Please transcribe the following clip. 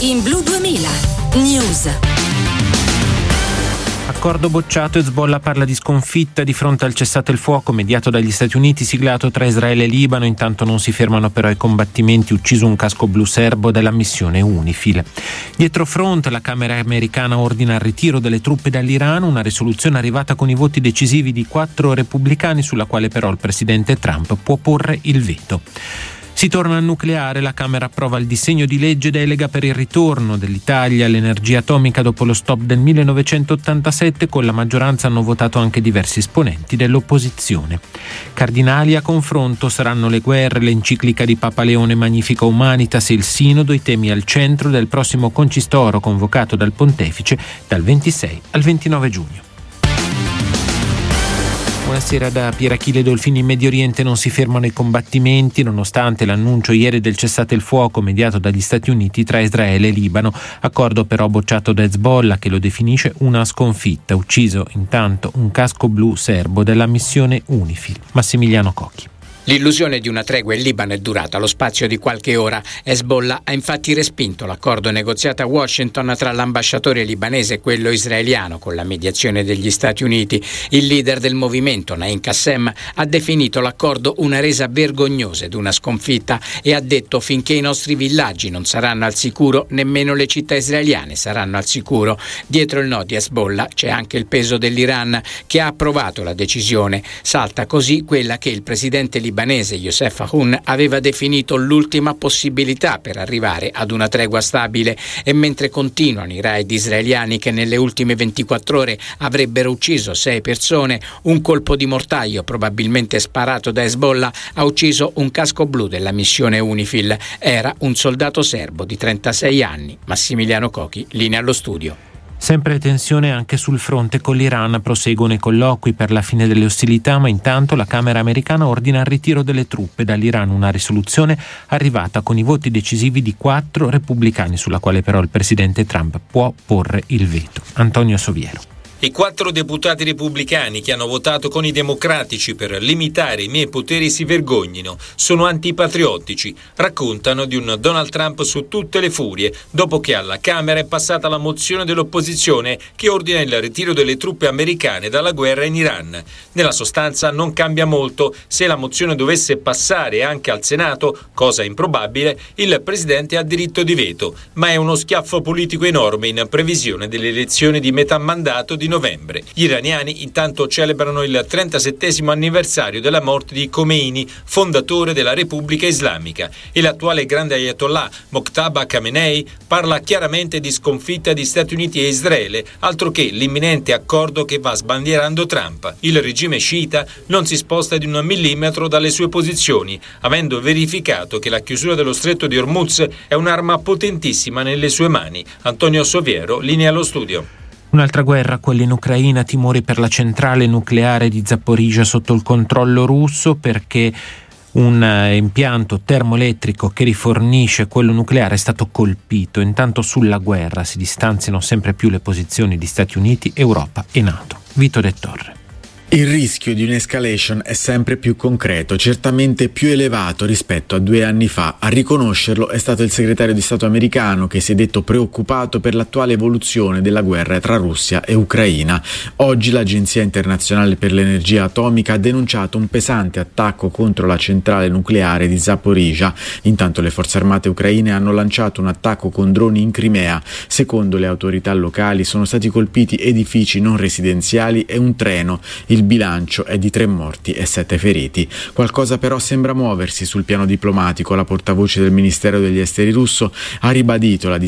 in Blu 2000 News. Accordo bocciato, Hezbollah parla di sconfitta di fronte al cessate il fuoco mediato dagli Stati Uniti siglato tra Israele e Libano. Intanto non si fermano però i combattimenti, ucciso un casco blu serbo della missione UNIFIL. Dietro fronte la Camera americana ordina il ritiro delle truppe dall'Iran, una risoluzione arrivata con i voti decisivi di 4 repubblicani sulla quale però il presidente Trump può porre il veto. Si torna al nucleare, la Camera approva il disegno di legge delega per il ritorno dell'Italia all'energia atomica dopo lo stop del 1987. Con la maggioranza hanno votato anche diversi esponenti dell'opposizione. Cardinali a confronto saranno le guerre, l'enciclica di Papa Leone Magnifica Humanitas e il Sinodo, i temi al centro del prossimo concistoro convocato dal Pontefice dal 26 al 29 giugno. Buonasera da Pierachille Dolfini. In Medio Oriente non si fermano i combattimenti nonostante l'annuncio ieri del cessate il fuoco mediato dagli Stati Uniti tra Israele e Libano, accordo però bocciato da Hezbollah che lo definisce una sconfitta, ucciso intanto un casco blu serbo della missione UNIFIL. Massimiliano Cocchi. L'illusione di una tregua in Libano è durata lo spazio di qualche ora. Hezbollah ha infatti respinto l'accordo negoziato a Washington tra l'ambasciatore libanese e quello israeliano con la mediazione degli Stati Uniti. Il leader del movimento, Naim Qassem, ha definito l'accordo una resa vergognosa ed una sconfitta e ha detto: finché i nostri villaggi non saranno al sicuro, nemmeno le città israeliane saranno al sicuro. Dietro il no di Hezbollah c'è anche il peso dell'Iran, che ha approvato la decisione. Salta così quella che il presidente libanese Youssef Aoun aveva definito l'ultima possibilità per arrivare ad una tregua stabile. E mentre continuano i raid israeliani che nelle ultime 24 ore avrebbero ucciso 6 persone, un colpo di mortaio probabilmente sparato da Hezbollah ha ucciso un casco blu della missione UNIFIL. Era un soldato serbo di 36 anni. Massimiliano Cocchi, linea allo studio. Sempre tensione anche sul fronte con l'Iran, proseguono i colloqui per la fine delle ostilità, ma intanto la Camera americana ordina il ritiro delle truppe dall'Iran, una risoluzione arrivata con i voti decisivi di 4 repubblicani sulla quale però il presidente Trump può porre il veto. Antonio Soviero. I 4 deputati repubblicani che hanno votato con i democratici per limitare i miei poteri si vergognino, sono antipatriottici, raccontano di un Donald Trump su tutte le furie, dopo che alla Camera è passata la mozione dell'opposizione che ordina il ritiro delle truppe americane dalla guerra in Iran. Nella sostanza non cambia molto, se la mozione dovesse passare anche al Senato, cosa improbabile, il presidente ha diritto di veto, ma è uno schiaffo politico enorme in previsione delle elezioni di metà mandato di novembre. Gli iraniani intanto celebrano il 37° anniversario della morte di Khomeini, fondatore della Repubblica Islamica, e l'attuale grande ayatollah Mojtaba Khamenei parla chiaramente di sconfitta di Stati Uniti e Israele, altro che l'imminente accordo che va sbandierando Trump. Il regime sciita non si sposta di 1 millimetro dalle sue posizioni, avendo verificato che la chiusura dello stretto di Hormuz è un'arma potentissima nelle sue mani. Antonio Soviero, linea allo studio. Un'altra guerra, quella in Ucraina, timori per la centrale nucleare di Zaporizhzhia sotto il controllo russo perché un impianto termoelettrico che rifornisce quello nucleare è stato colpito. Intanto sulla guerra si distanziano sempre più le posizioni di Stati Uniti, Europa e NATO. Vito De Torre. Il rischio di un'escalation è sempre più concreto, certamente più elevato rispetto a 2 anni fa. A riconoscerlo è stato il segretario di Stato americano, che si è detto preoccupato per l'attuale evoluzione della guerra tra Russia e Ucraina. Oggi l'Agenzia Internazionale per l'Energia Atomica ha denunciato un pesante attacco contro la centrale nucleare di Zaporizhzhia. Intanto le forze armate ucraine hanno lanciato un attacco con droni in Crimea. Secondo le autorità locali sono stati colpiti edifici non residenziali e un treno. Il bilancio è di 3 morti e 7 feriti. Qualcosa però sembra muoversi sul piano diplomatico. La portavoce del Ministero degli Esteri russo ha ribadito la